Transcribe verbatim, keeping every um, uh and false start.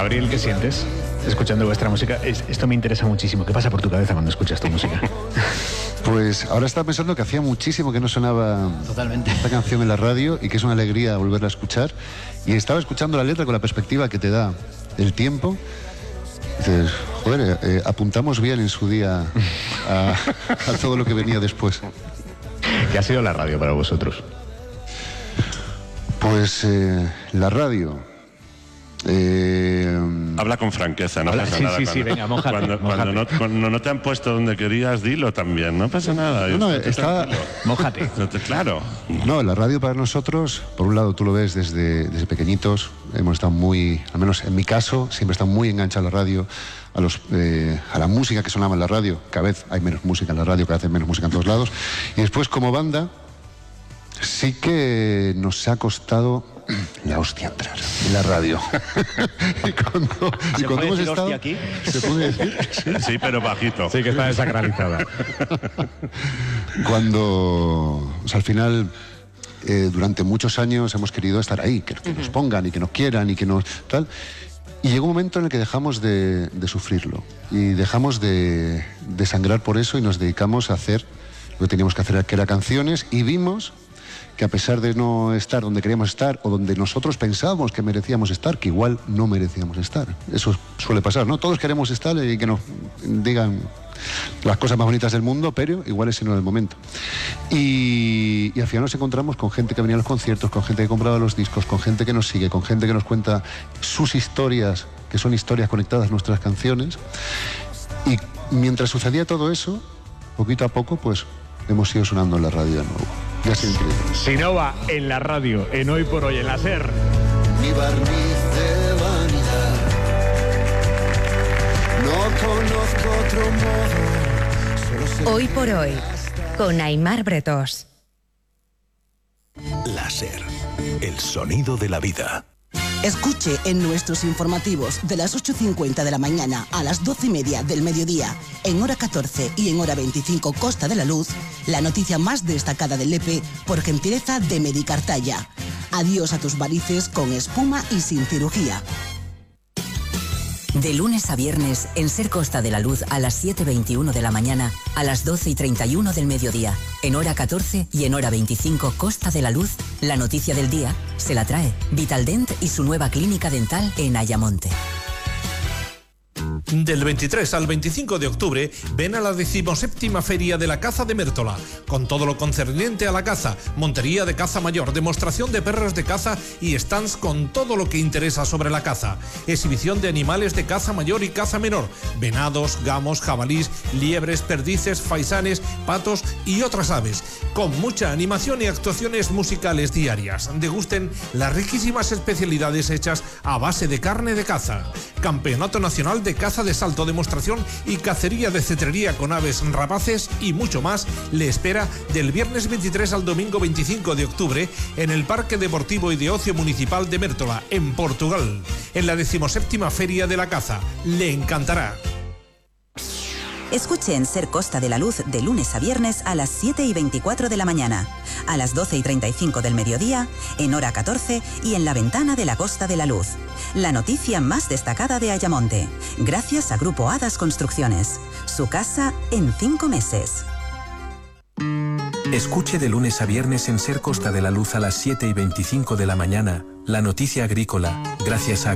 Gabriel, ¿qué sientes escuchando vuestra música? Es, esto me interesa muchísimo. ¿Qué pasa por tu cabeza cuando escuchas tu música? Pues ahora estaba pensando que hacía muchísimo que no sonaba Totalmente esta canción en la radio y que es una alegría volverla a escuchar. Y estaba escuchando la letra con la perspectiva que te da el tiempo. Y dices, joder, eh, apuntamos bien en su día a, a todo lo que venía después. ¿Qué ha sido la radio para vosotros? Pues eh, la radio... Eh, Habla con franqueza, no Habla, pasa sí, nada. sí, cuando, sí, venga, mójate, cuando, mójate. Cuando, no, cuando no te han puesto donde querías, dilo también, no pasa nada. no, no, Estate está... tranquilo. Mójate. Claro. No, la radio para nosotros, por un lado tú lo ves desde, desde pequeñitos, hemos estado muy, al menos en mi caso, siempre he estado muy enganchado a la radio, a, los, eh, a la música que sonaba en la radio. Cada vez hay menos música en la radio, cada vez hay menos música en todos lados. Y después como banda, sí que nos ha costado la hostia entrar en la radio. y cuando, y ¿Se cuando puede hemos decir estado... hostia aquí? ¿Se puede decir? Sí. Sí, pero bajito. Sí, que está desacralizada. Cuando, o sea, al final, eh, durante muchos años hemos querido estar ahí, que, que nos pongan y que nos quieran y que nos... tal. Y llegó un momento en el que dejamos de, de sufrirlo y dejamos de, de sangrar por eso y nos dedicamos a hacer lo que teníamos que hacer, que era canciones, y vimos que a pesar de no estar donde queríamos estar o donde nosotros pensábamos que merecíamos estar, que igual no merecíamos estar. Eso suele pasar, ¿no? Todos queremos estar y que nos digan las cosas más bonitas del mundo, pero igual ese no es el momento. Y, y al final nos encontramos con gente que venía a los conciertos, con gente que compraba los discos, con gente que nos sigue, con gente que nos cuenta sus historias, que son historias conectadas a nuestras canciones. Y mientras sucedía todo eso, poquito a poco, pues hemos ido sonando en la radio de nuevo. Ya ha sido increíble. Sinova en la radio, en Hoy por Hoy, en la SER. Mi barniz de vanidad. No conozco otro modo. Solo sé Hoy por Hoy, con Aimar Bretós. La SER, el sonido de la vida. Escuche en nuestros informativos de las ocho cincuenta de la mañana a las doce y media del mediodía, en hora catorce y en hora veinticinco Costa de la Luz, la noticia más destacada del E P por gentileza de Medicartaya. Adiós a tus varices con espuma y sin cirugía. De lunes a viernes en Ser Costa de la Luz a las siete y veintiuno de la mañana, a las doce y treinta y uno del mediodía, en hora catorce y en hora veinticinco Costa de la Luz, la noticia del día se la trae Vitaldent y su nueva clínica dental en Ayamonte. Del veintitrés al veinticinco de octubre, ven a la decimoséptima Feria de la Caza de Mértola, con todo lo concerniente a la caza, montería de caza mayor, demostración de perros de caza y stands con todo lo que interesa sobre la caza, exhibición de animales de caza mayor y caza menor, venados, gamos, jabalís, liebres, perdices, faisanes, patos y otras aves, con mucha animación y actuaciones musicales diarias. Degusten las riquísimas especialidades hechas a base de carne de caza. Campeonato Nacional de Caza de salto, demostración y cacería de cetrería con aves rapaces y mucho más le espera del viernes veintitrés al domingo veinticinco de octubre en el Parque Deportivo y de Ocio Municipal de Mértola, en Portugal, en la decimoséptima Feria de la Caza. Le encantará. Escuche en Ser Costa de la Luz de lunes a viernes a las siete y veinticuatro de la mañana, a las doce y treinta y cinco del mediodía, en hora catorce y en la ventana de la Costa de la Luz. La noticia más destacada de Ayamonte, gracias a Grupo Hadas Construcciones. Su casa en cinco meses. Escuche de lunes a viernes en Ser Costa de la Luz a las siete y veinticinco de la mañana, la noticia agrícola, gracias a